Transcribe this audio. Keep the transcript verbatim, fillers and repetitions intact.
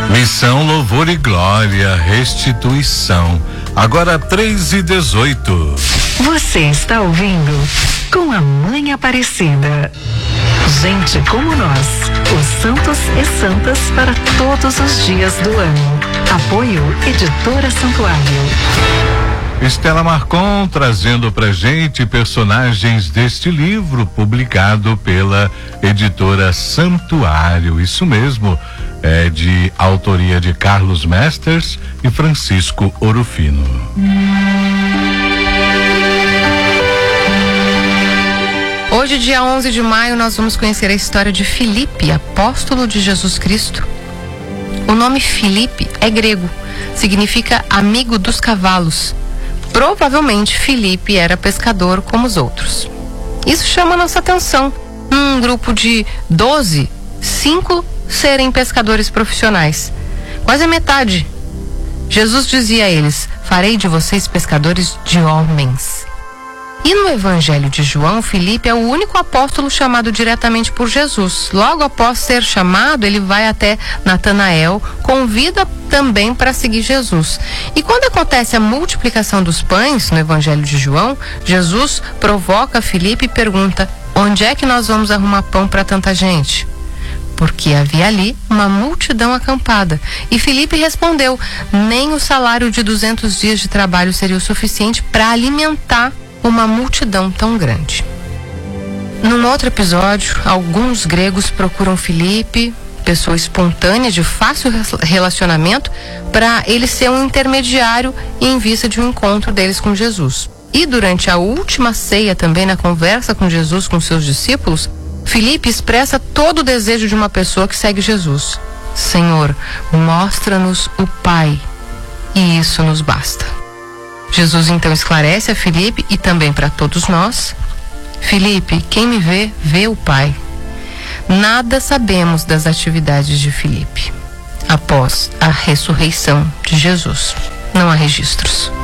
Missão, louvor e glória, restituição. Agora três e dezoito. Você está ouvindo Com a Mãe Aparecida. Gente como nós, os santos e santas para todos os dias do ano. Apoio Editora Santuário. Estela Marcon trazendo pra gente personagens deste livro publicado pela Editora Santuário. Isso mesmo, é de autoria de Carlos Mesters e Francisco Orofino. Hoje, dia onze de maio, nós vamos conhecer a história de Filipe, apóstolo de Jesus Cristo. O nome Filipe é grego, significa amigo dos cavalos. Provavelmente Filipe era pescador como os outros. Isso chama nossa atenção. Num grupo de doze, cinco serem pescadores profissionais. Quase a metade. Jesus dizia a eles: farei de vocês pescadores de homens. E no Evangelho de João, Filipe é o único apóstolo chamado diretamente por Jesus. Logo após ser chamado, ele vai até Natanael, convida também para seguir Jesus. E quando acontece a multiplicação dos pães no Evangelho de João, Jesus provoca Filipe e pergunta: onde é que nós vamos arrumar pão para tanta gente? Porque havia ali uma multidão acampada. E Filipe respondeu: nem o salário de duzentos dias de trabalho seria o suficiente para alimentar uma multidão tão grande. Num outro episódio, alguns gregos procuram Filipe, pessoa espontânea, de fácil relacionamento, para ele ser um intermediário em vista de um encontro deles com Jesus. E durante a última ceia, também na conversa com Jesus, com seus discípulos, Filipe expressa todo o desejo de uma pessoa que segue Jesus: Senhor, mostra-nos o Pai, e isso nos basta. Jesus então esclarece a Filipe e também para todos nós: Filipe, quem me vê, vê o Pai. Nada sabemos das atividades de Filipe após a ressurreição de Jesus. Não há registros.